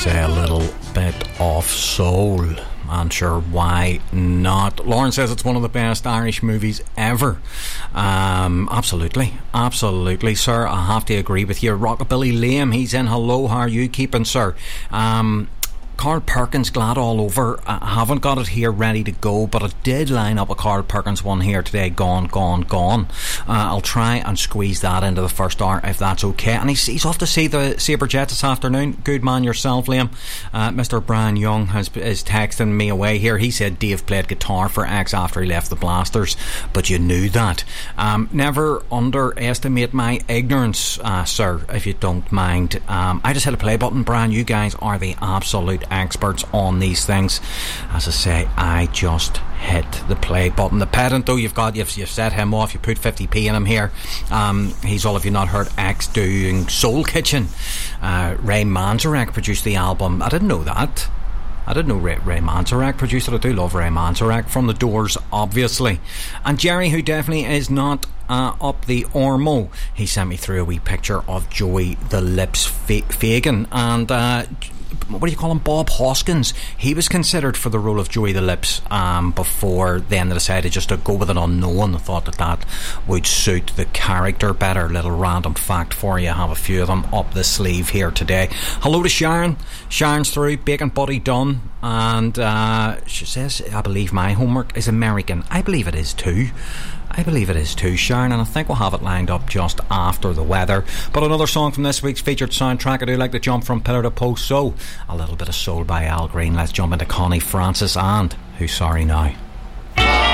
say a little bit of soul. I'm sure why not. Lauren says it's one of the best Irish movies ever. Absolutely, sir. I have to agree with you. Rockabilly Liam, he's in. Hello, how are you keeping, sir? Carl Perkins, glad all over. I haven't got it here ready to go, but I did line up a Carl Perkins one here today. Gone. I'll try and squeeze that into the first hour if that's okay. And he's off to see the Sabre Jets this afternoon. Good man yourself, Liam. Mr. Brian Young is texting me away here. He said Dave played guitar for X after he left the Blasters, but you knew that. Never underestimate my ignorance, sir, if you don't mind. I just hit a play button. Brian, you guys are the absolute experts on these things. As I say, I just hit the play button. The pedant though, you've set him off. You put 50p in him here. He's all of you not heard X doing Soul Kitchen. Ray Manzarek produced the album. I didn't know that. I didn't know Ray Manzarek produced it. I do love Ray Manzarek. From the Doors, obviously. And Jerry, who definitely is not up the Ormo, he sent me through a wee picture of Joey the Lips Fagan. And what do you call him? Bob Hoskins. He was considered for the role of Joey the Lips before then they decided just to go with an unknown. I thought that would suit the character better. Little random fact for you. I have a few of them up the sleeve here today. Hello to Sharon. Sharon's through. Bacon Buddy done. And she says, I believe my homework is American. I believe it is too, Sharon, and I think we'll have it lined up just after the weather. But another song from this week's featured soundtrack. I do like to jump from pillar to post, so a little bit of soul by Al Green. Let's jump into Connie Francis and Who's Sorry Now.